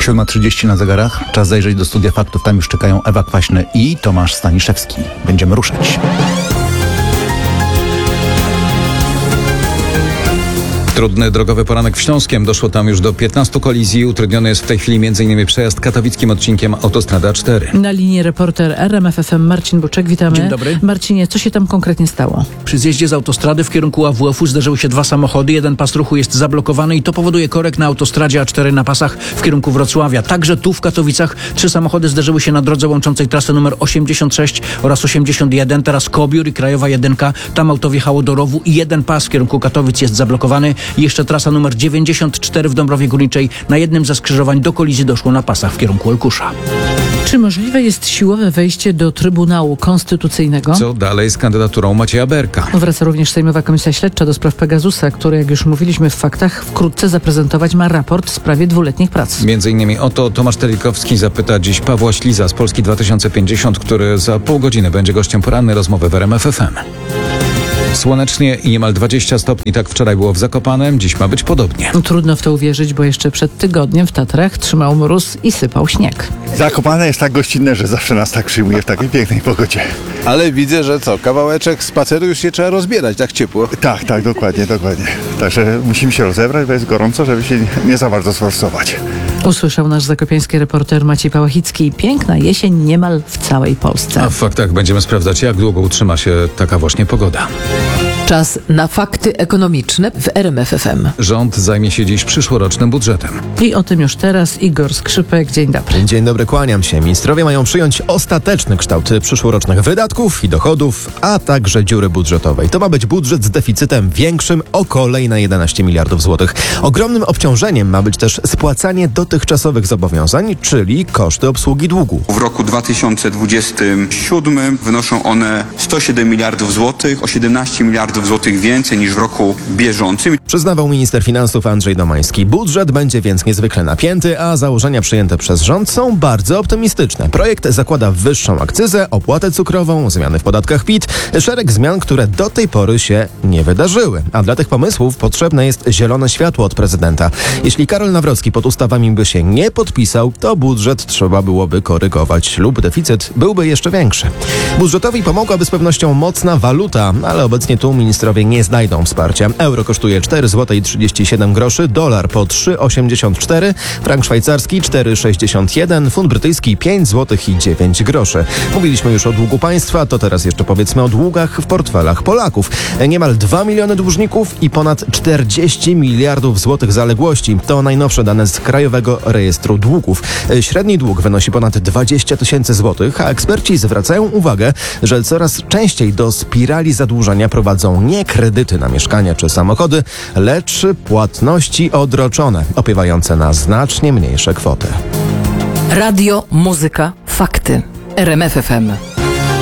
7:30 na zegarach. Czas zajrzeć do studia faktów. Tam już czekają Ewa Kwaśny i Tomasz Staniszewski. Będziemy ruszać. Trudny drogowy poranek w Śląskiem. Doszło tam już do 15 kolizji. Utrudniony jest w tej chwili m.in. przejazd katowickim odcinkiem autostrada 4. Na linii reporter RMF FM Marcin Buczek. Witamy. Dzień dobry. Marcinie, co się tam konkretnie stało? Przy zjeździe z autostrady w kierunku AWF-u zderzyły się dwa samochody. Jeden pas ruchu jest zablokowany i to powoduje korek na autostradzie A4 na pasach w kierunku Wrocławia. Także tu w Katowicach 3 samochody zderzyły się na drodze łączącej trasę numer 86 oraz 81. Teraz Kobiór i Krajowa 1. Tam auto wjechało do rowu i jeden pas w kierunku Katowic jest zablokowany. I jeszcze trasa numer 94 w Dąbrowie Górniczej. Na jednym ze skrzyżowań do kolizji doszło na pasach w kierunku Olkusza. Czy możliwe jest siłowe wejście do Trybunału Konstytucyjnego? Co dalej z kandydaturą Macieja Berka? Wraca również Sejmowa Komisja Śledcza do spraw Pegasusa, który, jak już mówiliśmy w faktach, wkrótce zaprezentować ma raport w sprawie 2-letnich prac. Między innymi o to Tomasz Telikowski zapyta dziś Pawła Śliza z Polski 2050, który za pół godziny będzie gościem porannej rozmowy w RMF FM. Słonecznie i niemal 20 stopni. Tak wczoraj było w Zakopanem, dziś ma być podobnie. Trudno w to uwierzyć, bo jeszcze przed tygodniem w Tatrach trzymał mróz i sypał śnieg. Zakopane jest tak gościnne, że zawsze nas tak przyjmuje w takiej pięknej pogodzie. Ale widzę, że kawałeczek spaceru już się trzeba rozbierać, tak ciepło. Tak, dokładnie. Także musimy się rozebrać, bo jest gorąco, żeby się nie za bardzo sforsować. Usłyszał nasz zakopiański reporter Maciej Pałachicki. Piękna jesień niemal w całej Polsce. A w faktach będziemy sprawdzać, jak długo utrzyma się taka właśnie pogoda. Czas na fakty ekonomiczne w RMF FM. Rząd zajmie się dziś przyszłorocznym budżetem. I o tym już teraz Igor Skrzypek. Dzień dobry. Dzień dobry, kłaniam się. Ministrowie mają przyjąć ostateczny kształt przyszłorocznych wydatków i dochodów, a także dziury budżetowej. To ma być budżet z deficytem większym o kolejne 11 miliardów złotych. Ogromnym obciążeniem ma być też spłacanie dotychczasowych zobowiązań, czyli koszty obsługi długu. W roku 2027 wynoszą one 107 miliardów złotych, o 17 miliardów złotych więcej niż w roku bieżącym. Przyznawał minister finansów Andrzej Domański. Budżet będzie więc niezwykle napięty, a założenia przyjęte przez rząd są bardzo optymistyczne. Projekt zakłada wyższą akcyzę, opłatę cukrową, zmiany w podatkach PIT, szereg zmian, które do tej pory się nie wydarzyły. A dla tych pomysłów potrzebne jest zielone światło od prezydenta. Jeśli Karol Nawrocki pod ustawami by się nie podpisał, to budżet trzeba byłoby korygować lub deficyt byłby jeszcze większy. Budżetowi pomogłaby z pewnością mocna waluta, ale obecnie tu ministrowie nie znajdą wsparcia. Euro kosztuje 4,37 zł, dolar po 3,84, frank szwajcarski 4,61, funt brytyjski 5,09 zł. Mówiliśmy już o długu państwa, to teraz jeszcze powiedzmy o długach w portfelach Polaków. Niemal 2 miliony dłużników i ponad 40 miliardów złotych zaległości. To najnowsze dane z Krajowego Rejestru Długów. Średni dług wynosi ponad 20 tysięcy złotych, a eksperci zwracają uwagę, że coraz częściej do spirali zadłużenia prowadzą nie kredyty na mieszkania czy samochody, lecz płatności odroczone, opiewające na znacznie mniejsze kwoty. Radio, muzyka, fakty. RMF FM.